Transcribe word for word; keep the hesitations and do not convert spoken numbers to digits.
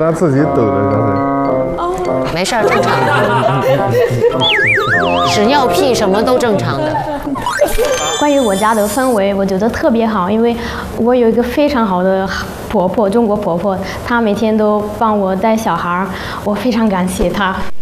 他自己抖的刚才。 没事儿，正常的。屎尿屁什么都正常的。 关于我家的氛围，我觉得特别好，因为我有一个非常好的婆婆，中国婆婆，她每天都帮我带小孩，我非常感谢她。